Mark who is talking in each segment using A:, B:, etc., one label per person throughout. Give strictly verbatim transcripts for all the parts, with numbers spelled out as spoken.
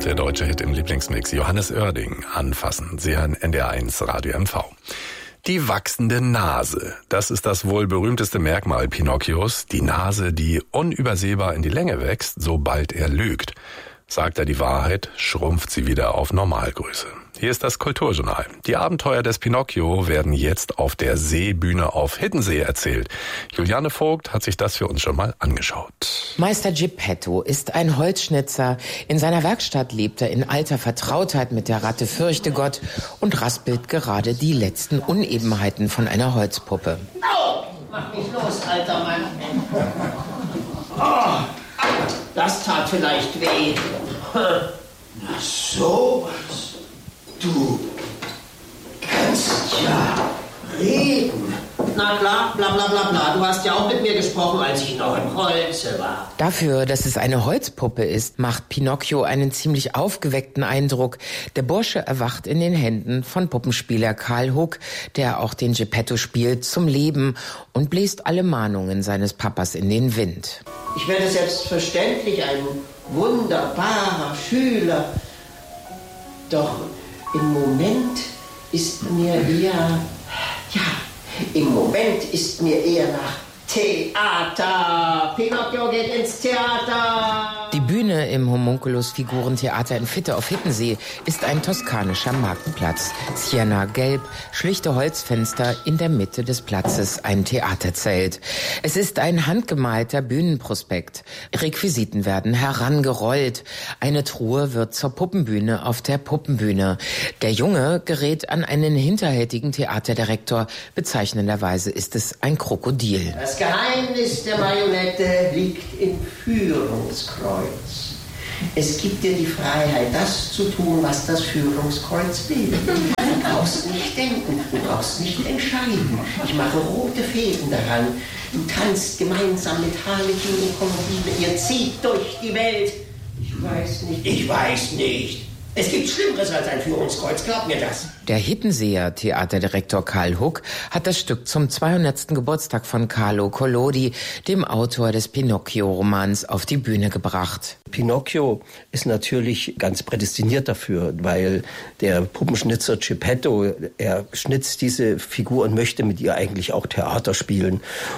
A: der deutsche Hit im Lieblingsmix. Johannes Oerding, Anfassen. Sie hören N D R eins Radio M V. Die wachsende Nase. Das ist das wohl berühmteste Merkmal Pinocchios. Die Nase, die unübersehbar in die Länge wächst, sobald er lügt. Sagt er die Wahrheit, schrumpft sie wieder auf Normalgröße. Hier ist das Kulturjournal. Die Abenteuer des Pinocchio werden jetzt auf der Seebühne auf Hiddensee erzählt. Juliane Vogt hat sich das für uns schon mal angeschaut.
B: Meister Geppetto ist ein Holzschnitzer. In seiner Werkstatt lebt er in alter Vertrautheit mit der Ratte Fürchtegott und raspelt gerade die letzten Unebenheiten von einer Holzpuppe.
C: Au! Mach mich los, alter Mann. Oh, das tat vielleicht weh.
D: Na sowas. Du kannst ja reden.
C: Na klar, bla bla bla bla. Du hast ja auch mit mir gesprochen, als ich noch im Holze war.
B: Dafür, dass es eine Holzpuppe ist, macht Pinocchio einen ziemlich aufgeweckten Eindruck. Der Bursche erwacht in den Händen von Puppenspieler Karl Huck, der auch den Geppetto spielt, zum Leben und bläst alle Mahnungen seines Papas in den Wind.
C: Ich werde selbstverständlich ein wunderbarer Schüler. Doch im Moment ist mir eher, ja, im Moment ist mir eher nach Theater. Pinocchio geht ins Theater.
B: Die Bühne im Homunculus-Figurentheater in Fitte auf Hiddensee ist ein toskanischer Marktplatz. Sienna gelb, schlichte Holzfenster, in der Mitte des Platzes ein Theaterzelt. Es ist ein handgemalter Bühnenprospekt. Requisiten werden herangerollt. Eine Truhe wird zur Puppenbühne auf der Puppenbühne. Der Junge gerät an einen hinterhältigen Theaterdirektor. Bezeichnenderweise ist es ein Krokodil.
C: Das Geheimnis der Marionette liegt im Führungskreuz. Es gibt dir die Freiheit, das zu tun, was das Führungskreuz will. Du brauchst nicht denken, du brauchst nicht entscheiden. Ich mache rote Fäden daran. Du tanzt gemeinsam mit Harlekin und Kommodine. Ihr zieht durch die Welt. Ich weiß nicht. Ich weiß nicht. Es gibt Schlimmeres als ein Führungskreuz, glaub mir das.
B: Der Hiddenseer Theaterdirektor Karl Huck hat das Stück zum zweihundertsten Geburtstag von Carlo Collodi, dem Autor des Pinocchio-Romans, auf die Bühne gebracht.
E: Pinocchio ist natürlich ganz prädestiniert dafür, weil der Puppenschnitzer Geppetto, er schnitzt diese Figur und möchte mit ihr eigentlich auch Theater spielen.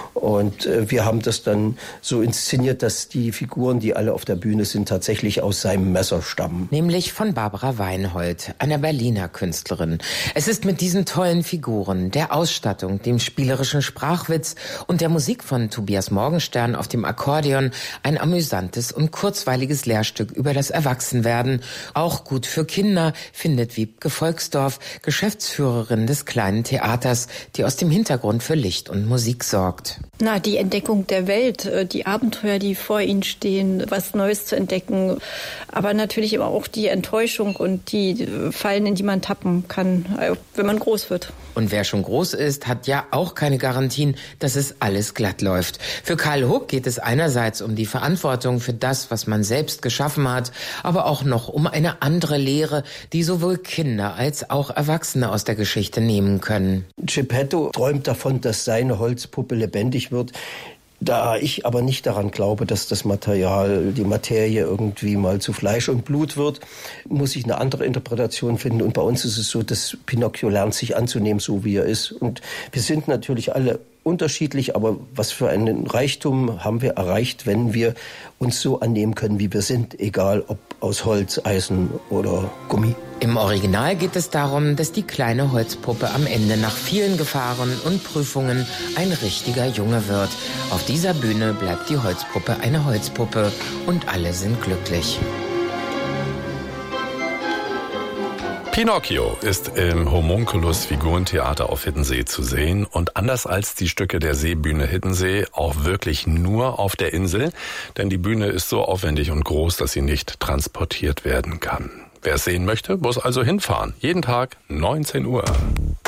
E: Und äh, wir haben das dann so inszeniert, dass die Figuren, die alle auf der Bühne sind, tatsächlich aus seinem Messer stammen.
B: Nämlich von Barbara Weinhold, einer Berliner Künstlerin. Es ist mit diesen tollen Figuren, der Ausstattung, dem spielerischen Sprachwitz und der Musik von Tobias Morgenstern auf dem Akkordeon ein amüsantes und kurzweiliges Lehrstück über das Erwachsenwerden. Auch gut für Kinder, findet Wiebke Volksdorf, Geschäftsführerin des kleinen Theaters, die aus dem Hintergrund für Licht und Musik sorgt.
F: Na, die Entdeckung der Welt, die Abenteuer, die vor ihnen stehen, was Neues zu entdecken, aber natürlich immer auch die Enttäuschung und die Fallen, in die man tappen kann, wenn man groß wird.
B: Und wer schon groß ist, hat ja auch keine Garantien, dass es alles glatt läuft. Für Karl Huck geht es einerseits um die Verantwortung für das, was man selbst geschaffen hat, aber auch noch um eine andere Lehre, die sowohl Kinder als auch Erwachsene aus der Geschichte nehmen können.
E: Geppetto träumt davon, dass seine Holzpuppe lebendig wird. Da ich aber nicht daran glaube, dass das Material, die Materie irgendwie mal zu Fleisch und Blut wird, muss ich eine andere Interpretation finden. Und bei uns ist es so, dass Pinocchio lernt, sich anzunehmen, so wie er ist. Und wir sind natürlich alle unterschiedlich, aber was für einen Reichtum haben wir erreicht, wenn wir uns so annehmen können, wie wir sind, egal ob aus Holz, Eisen oder Gummi.
B: Im Original geht es darum, dass die kleine Holzpuppe am Ende nach vielen Gefahren und Prüfungen ein richtiger Junge wird. Auf dieser Bühne bleibt die Holzpuppe eine Holzpuppe und alle sind glücklich.
A: Pinocchio ist im Homunculus-Figurentheater auf Hiddensee zu sehen und anders als die Stücke der Seebühne Hiddensee auch wirklich nur auf der Insel, denn die Bühne ist so aufwendig und groß, dass sie nicht transportiert werden kann. Wer es sehen möchte, muss also hinfahren. Jeden Tag neunzehn Uhr.